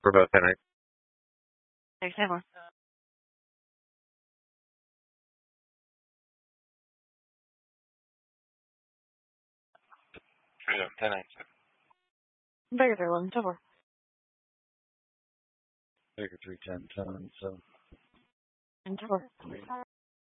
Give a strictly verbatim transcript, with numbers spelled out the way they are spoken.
for both ten eight. Six seven. Straight up, ten eight. Baker three eleven, so far. Baker three ten, ten, seven. And so far.